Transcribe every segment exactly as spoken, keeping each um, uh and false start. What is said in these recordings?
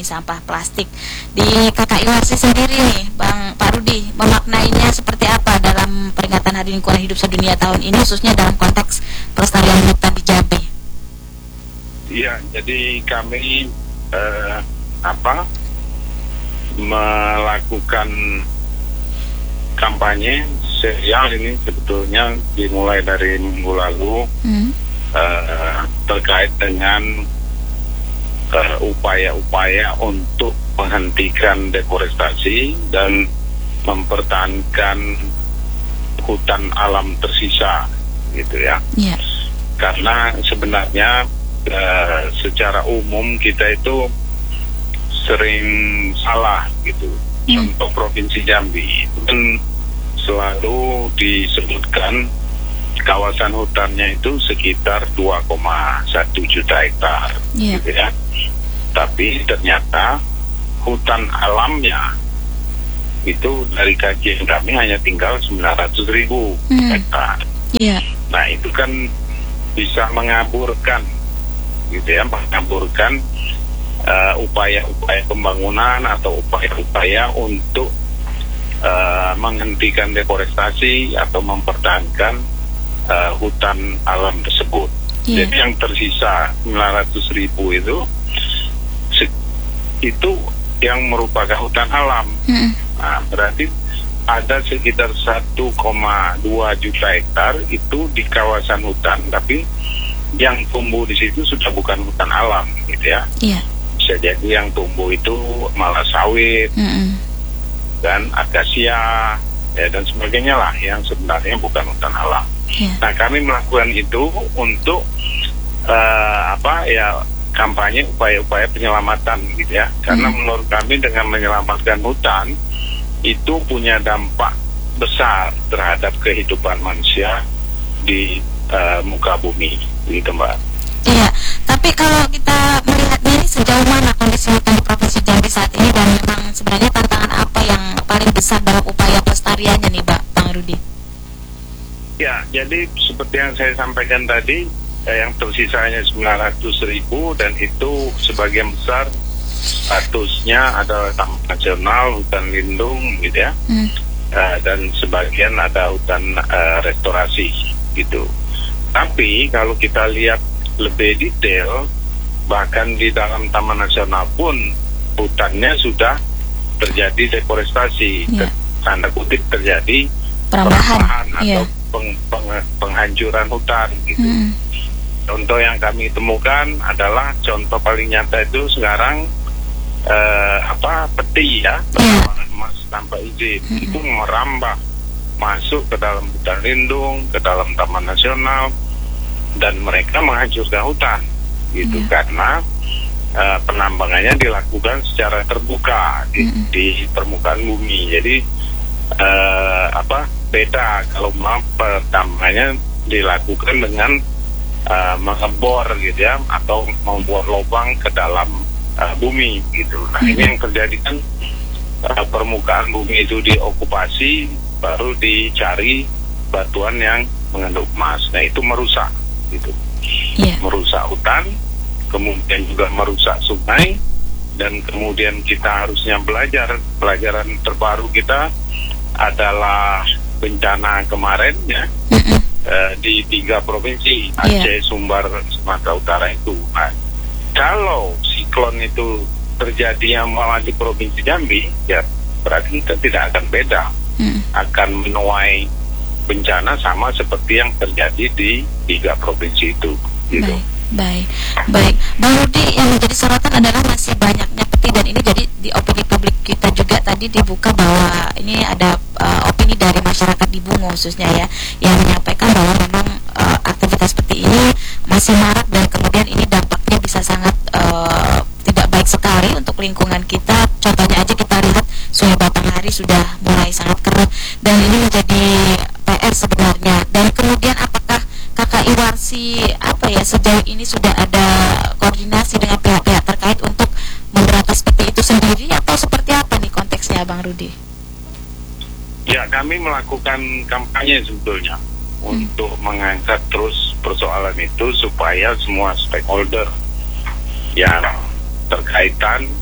mengurangi sampah plastik. Di K K I Warsi sendiri nih, Bang Pak Rudi, memaknainya seperti apa dalam peringatan Hari Lingkungan Hidup Sedunia tahun ini, khususnya dalam konteks pelestarian hutan di Jambi? Iya, jadi kami eh, apa melakukan kampanye serial ini sebetulnya dimulai dari minggu lalu hmm. uh, terkait dengan uh, upaya-upaya untuk menghentikan deforestasi dan mempertahankan hutan alam tersisa, gitu ya. Yeah. Karena sebenarnya uh, secara umum kita itu sering salah gitu. Hmm. Untuk Provinsi Jambi dan selalu disebutkan kawasan hutannya itu sekitar dua koma satu juta hektar, yeah. gitu ya. Tapi ternyata hutan alamnya itu dari kajian kami hanya tinggal sembilan ratus ribu hmm. hektar. Yeah. Nah itu kan bisa mengaburkan, gitu ya, mengaburkan Uh, upaya-upaya pembangunan atau upaya-upaya untuk uh, menghentikan deforestasi atau mempertahankan uh, hutan alam tersebut. Yeah. Jadi yang tersisa sembilan ratus ribu itu itu yang merupakan hutan alam. Mm. Nah, berarti ada sekitar satu koma dua juta hektar itu di kawasan hutan, tapi yang tumbuh di situ sudah bukan hutan alam, gitu ya. Yeah. Bisa jadi yang tumbuh itu malah sawit mm-hmm. dan akasia ya, dan sebagainya lah yang sebenarnya bukan hutan alam. Yeah. Nah kami melakukan itu untuk uh, apa ya kampanye upaya-upaya penyelamatan, gitu ya. Karena mm. menurut kami dengan menyelamatkan hutan itu punya dampak besar terhadap kehidupan manusia di uh, muka bumi, gitu Mbak. Iya, tapi kalau kita melihatnya ini sejauh mana kondisi hutan di Provinsi Jambi saat ini, dan memang sebenarnya tantangan apa yang paling besar dalam upaya pelestariannya nih, Pak, Bang Rudi? Ya, jadi seperti yang saya sampaikan tadi, eh, yang tersisanya sembilan ratus ribu dan itu sebagian besar statusnya adalah taman nasional, hutan lindung, gitu ya, hmm. uh, dan sebagian ada hutan uh, restorasi, gitu. Tapi kalau kita lihat lebih detail, bahkan di dalam taman nasional pun hutannya sudah terjadi deforestasi, yeah. tanda kutip terjadi perambahan yeah. atau peng, peng, penghancuran hutan, gitu. Mm. Contoh yang kami temukan adalah contoh paling nyata itu sekarang eh, apa peti ya, penambangan yeah. emas tanpa izin, mm. itu merambah masuk ke dalam hutan lindung, ke dalam taman nasional, dan mereka menghancurkan hutan, gitu, yeah. karena uh, penambangannya dilakukan secara terbuka di, mm-hmm. di permukaan bumi. Jadi uh, apa beda kalau mau penambangannya dilakukan dengan uh, mengebor, gitu ya, atau membuat lubang ke dalam uh, bumi, gitu. Nah mm-hmm. ini yang terjadi kan uh, permukaan bumi itu diokupasi, baru dicari batuan yang mengandung emas. Nah itu merusak. Gitu. Yeah. Merusak hutan, kemudian juga merusak sungai, dan kemudian kita harusnya belajar pelajaran terbaru kita adalah bencana kemarin ya, mm-hmm. uh, di tiga provinsi Aceh, yeah. Sumbar, Sumatera Utara itu. Nah, kalau siklon itu terjadi yang malah di Provinsi Jambi, ya berarti kita tidak akan beda, mm. akan menuai bencana sama seperti yang terjadi di tiga provinsi itu, gitu. Baik, baik, baik. Bang Rudi, yang menjadi sorotan adalah masih banyaknya peti, dan ini jadi di opini publik kita juga tadi dibuka bahwa ini ada uh, opini dari masyarakat di Bungo khususnya ya, yang menyampaikan bahwa memang uh, aktivitas peti ini masih marak, dan kemudian ini dampaknya bisa sangat uh, tidak baik sekali untuk lingkungan kita. Contohnya aja kita lihat Sungai Batanghari sudah mulai sangat kering, dan ini menjadi P R sebenarnya. Dan kemudian apakah K K I Warsi apa ya sejauh ini sudah ada koordinasi dengan pihak-pihak terkait untuk memberantas peti itu sendiri, atau seperti apa nih konteksnya, Bang Rudi? Ya, kami melakukan kampanye sebetulnya hmm. untuk mengangkat terus persoalan itu supaya semua stakeholder yang terkaitan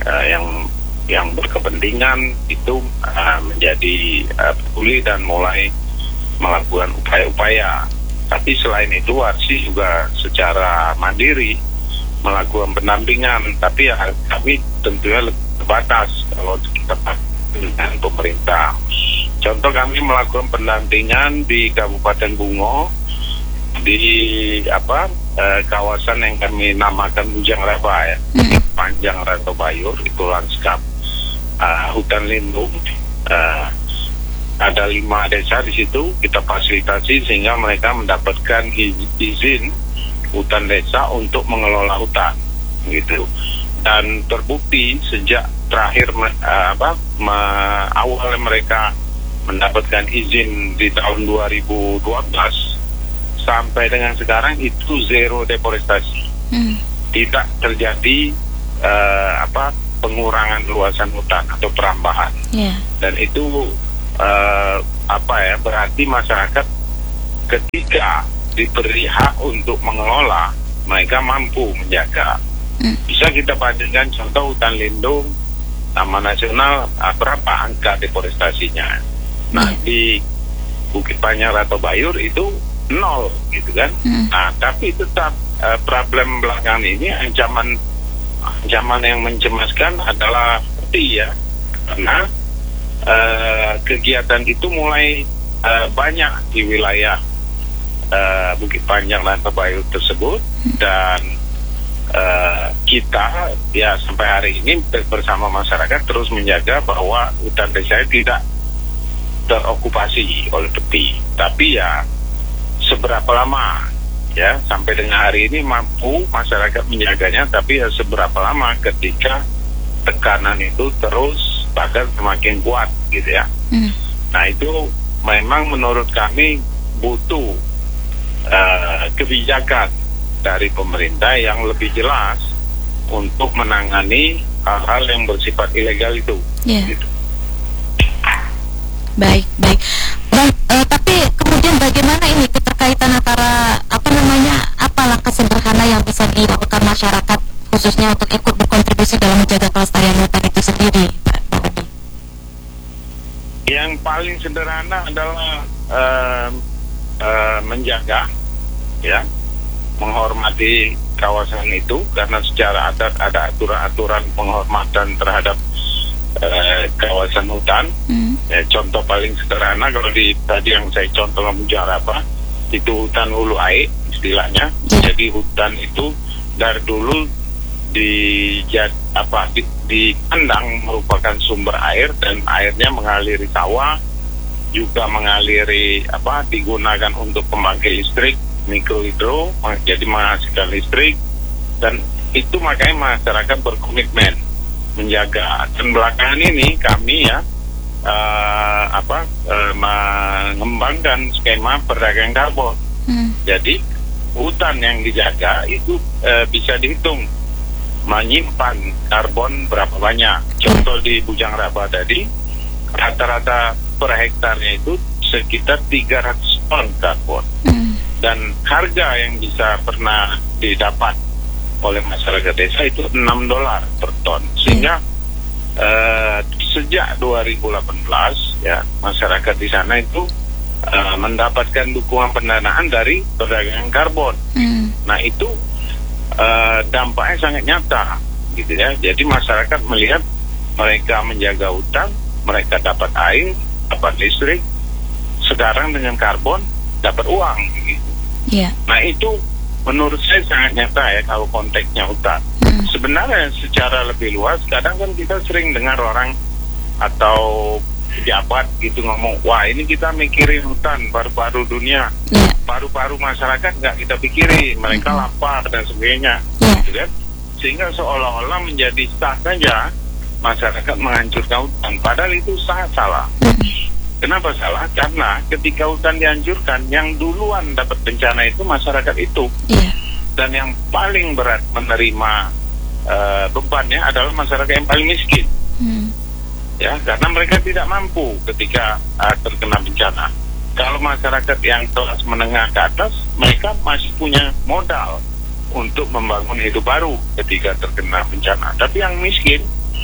uh, yang yang berkepentingan itu uh, menjadi uh, peduli dan mulai melakukan upaya-upaya. Tapi selain itu Warsi juga secara mandiri melakukan pendampingan, tapi ya kami tentunya lebih terbatas kalau kita dengan pemerintah. Contoh, kami melakukan pendampingan di Kabupaten Bungo di apa eh, kawasan yang kami namakan Bujang Raba ya, hmm. Panjang Rantau Bayur, itu lanskap uh, hutan lindung. Uh, ada lima desa di situ kita fasilitasi sehingga mereka mendapatkan izin hutan desa untuk mengelola hutan, gitu. Dan terbukti sejak terakhir uh, apa me, awal mereka mendapatkan izin di tahun dua ribu dua belas sampai dengan sekarang itu zero deforestasi, hmm. tidak terjadi uh, apa pengurangan luasan hutan atau perambahan, yeah. Dan itu uh, apa ya berarti masyarakat ketika diberi hak untuk mengelola, mereka mampu menjaga. Hmm. Bisa kita bandingkan contoh hutan lindung Taman Nasional, berapa angka deforestasinya. Nah, hmm. di Bukit Panjang Rantau Bayur itu nol, gitu kan. Hmm. Nah, tapi tetap uh, problem belakangan ini ancaman ancaman yang mencemaskan adalah peti ya, karena uh, kegiatan itu mulai uh, banyak di wilayah uh, Bukit Panjang Rantau Bayur tersebut, dan Uh, kita ya sampai hari ini bersama masyarakat terus menjaga bahwa hutan desa tidak terokupasi oleh peti. Tapi ya seberapa lama ya sampai dengan hari ini mampu masyarakat menjaganya, tapi ya seberapa lama ketika tekanan itu terus bahkan semakin kuat, gitu ya. Hmm. Nah, itu memang menurut kami butuh uh, kebijakan dari pemerintah yang lebih jelas untuk menangani hal-hal yang bersifat ilegal itu. Yeah. Gitu. Baik, baik. Bang, uh, tapi kemudian bagaimana ini keterkaitan antara apa namanya apa langkah sederhana yang bisa dilakukan masyarakat khususnya untuk ikut berkontribusi dalam menjaga kelestarian hutan itu sendiri, Pak Budi? Yang paling sederhana adalah uh, uh, menjaga, ya. menghormati kawasan itu, karena secara adat ada aturan-aturan penghormatan terhadap uh, kawasan hutan. Mm. Ya, contoh paling sederhana kalau di tadi yang saya contoh Bujang Raba itu hutan hulu air istilahnya. Mm. Jadi hutan itu dari dulu di jad, apa di, di kandang merupakan sumber air dan airnya mengaliri sawah, juga mengaliri apa digunakan untuk pembangkit listrik mikrohidro, jadi menghasilkan listrik, dan itu makanya masyarakat berkomitmen menjaga. Dan belakangan ini kami ya uh, apa uh, mengembangkan skema perdagangan karbon. Hmm. Jadi hutan yang dijaga itu uh, bisa dihitung menyimpan karbon berapa banyak. Contoh di Bujang Raba tadi rata-rata per hektarnya itu sekitar tiga ratus ton karbon. Hmm. Dan harga yang bisa pernah didapat oleh masyarakat desa itu enam dolar per ton. Sehingga uh, sejak dua ribu delapan belas ya masyarakat di sana itu uh, mendapatkan dukungan pendanaan dari perdagangan karbon. Mm. Nah, itu uh, dampaknya sangat nyata, gitu ya. Jadi masyarakat melihat mereka menjaga hutan, mereka dapat air, dapat listrik, sekarang dengan karbon dapat uang, gitu. Yeah. Nah, itu menurut saya sangat nyata ya kalau konteksnya hutan. Hmm. Sebenarnya secara lebih luas kadang kan kita sering dengar orang atau pejabat gitu ngomong, wah ini kita mikirin hutan, paru-paru dunia, yeah. paru-paru masyarakat nggak kita pikirin, mereka hmm. lapar dan sebagainya, yeah. gitu kan? Sehingga seolah-olah menjadi sah saja masyarakat menghancurkan hutan, padahal itu sangat salah. Hmm. Kenapa salah? Karena ketika hutan dihancurkan, yang duluan dapat bencana itu masyarakat itu. Yeah. Dan yang paling berat menerima uh, bebannya adalah masyarakat yang paling miskin. Hmm. Ya, karena mereka tidak mampu ketika uh, terkena bencana. Kalau masyarakat yang kelas menengah ke atas, mereka masih punya modal untuk membangun hidup baru ketika terkena bencana. Tapi yang miskin,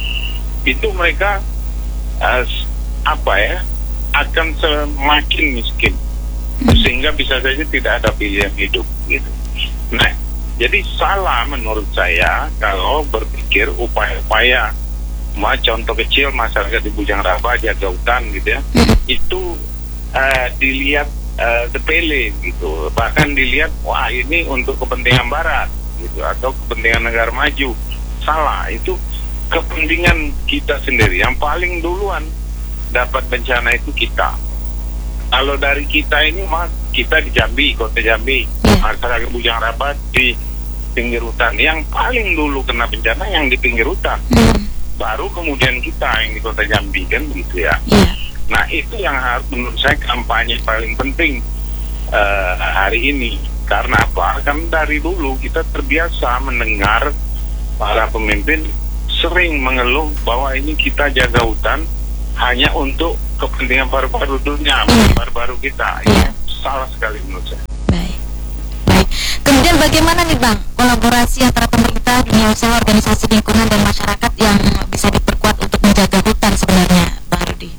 itu mereka uh, apa ya akan semakin miskin, sehingga bisa saja tidak ada pilihan hidup gitu. Nah, jadi salah menurut saya kalau berpikir upaya-upaya, ma contoh kecil masyarakat di Bujang Raba jaga hutan gitu ya, itu uh, dilihat uh, sepele gitu, bahkan dilihat wah ini untuk kepentingan Barat gitu atau kepentingan negara maju. Salah, itu kepentingan kita sendiri. Yang paling duluan dapat bencana itu kita. Kalau dari kita ini mah kita di Jambi, kota Jambi, masyarakat Bujang Raba di pinggir hutan. Yang paling dulu kena bencana yang di pinggir hutan. Baru kemudian kita yang di kota Jambi, kan gitu ya. Yeah. Nah itu yang harus menurut saya kampanye paling penting uh, hari ini. Karena apa? Kan dari dulu kita terbiasa mendengar para pemimpin sering mengeluh bahwa ini kita jaga hutan hanya untuk kepentingan paru-paru dunia, yeah. paru-paru kita. Yeah. Ini salah sekali menurut saya. Baik. Baik. Kemudian bagaimana nih Bang kolaborasi antara pemerintah, dunia usaha, organisasi lingkungan dan masyarakat yang bisa diperkuat untuk menjaga hutan sebenarnya, Bang Rudi?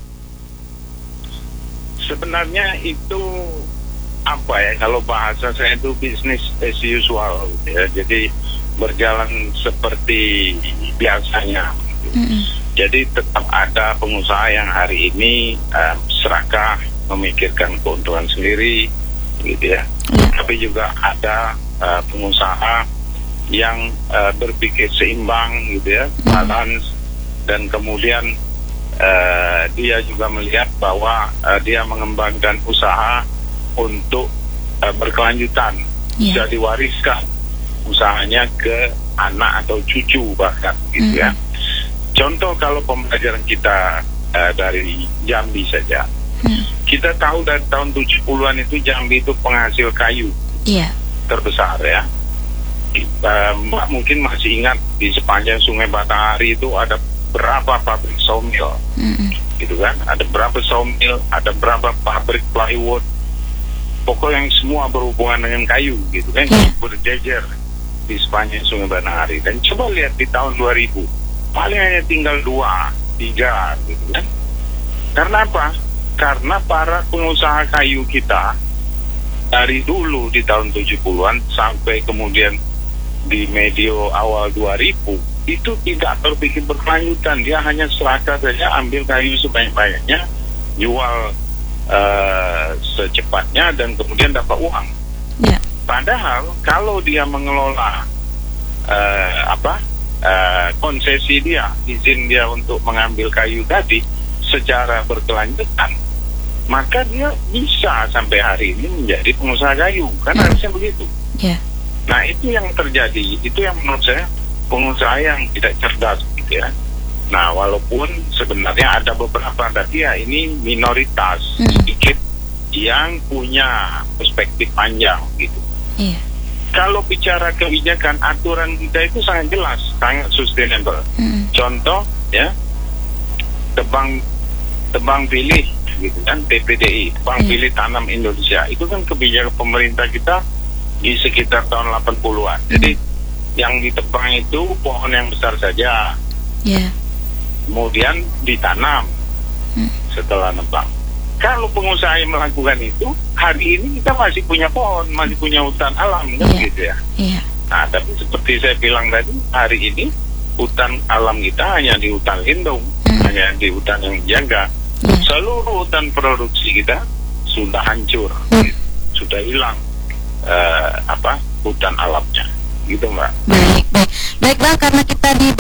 Sebenarnya itu apa ya, kalau bahasa saya itu business as usual ya, jadi berjalan seperti biasanya. Mm-hmm. Jadi tetap ada pengusaha yang hari ini uh, serakah memikirkan keuntungan sendiri gitu ya. Yeah. Tapi juga ada uh, pengusaha yang uh, berpikir seimbang gitu ya, balance, dan kemudian uh, dia juga melihat bahwa uh, dia mengembangkan usaha untuk uh, berkelanjutan, yeah. bisa diwariskan usahanya ke anak atau cucu bahkan gitu ya. Mm-hmm. Contoh kalau pembelajaran kita uh, dari Jambi saja, mm. kita tahu dari tahun tujuh puluhan itu Jambi itu penghasil kayu yeah. terbesar ya. Uh, Mbak mungkin masih ingat di sepanjang Sungai Batanghari itu ada berapa pabrik sawmill, mm-hmm. gitu kan? Ada berapa sawmill, ada berapa pabrik plywood, pokoknya yang semua berhubungan dengan kayu gitu kan, yeah. berjejer di sepanjang Sungai Batanghari. Dan coba lihat di tahun dua ribu, paling hanya tinggal dua, tiga gitu kan. Karena apa? Karena para pengusaha kayu kita dari dulu di tahun tujuh puluhan sampai kemudian di medio awal dua ribu itu tidak berpikir berkelanjutan. Dia hanya serakah saja, ambil kayu sebanyak-banyaknya, jual uh, secepatnya, dan kemudian dapat uang. Yeah. Padahal kalau dia mengelola uh, apa uh, konsesi dia, izin dia untuk mengambil kayu tadi secara berkelanjutan, maka dia bisa sampai hari ini menjadi pengusaha kayu, kan yeah. harusnya begitu. Yeah. Nah itu yang terjadi, itu yang menurut saya pengusaha yang tidak cerdas gitu ya. Nah walaupun sebenarnya ada beberapa, tapi ya ini minoritas mm. sedikit yang punya perspektif panjang gitu. Yeah. Kalau bicara kebijakan, aturan kita itu sangat jelas, sangat sustainable. Mm. Contoh ya, tebang tebang pilih gitu kan, T P D I, tebang yeah. pilih tanam Indonesia, itu kan kebijakan pemerintah kita di sekitar tahun delapan puluhan. Mm. Jadi yang ditebang itu pohon yang besar saja, yeah. kemudian ditanam mm. setelah nebang. Kalau pengusaha yang melakukan itu, hari ini kita masih punya pohon, masih punya hutan alam, kan yeah. gitu ya. Yeah. Nah, tapi seperti saya bilang tadi, hari ini hutan alam kita hanya di hutan lindung, mm. hanya di hutan yang dijaga. Yeah. Seluruh hutan produksi kita sudah hancur, mm. gitu. Sudah hilang uh, apa hutan alamnya, gitu Mbak. Baik, baik, baik Bang, karena kita di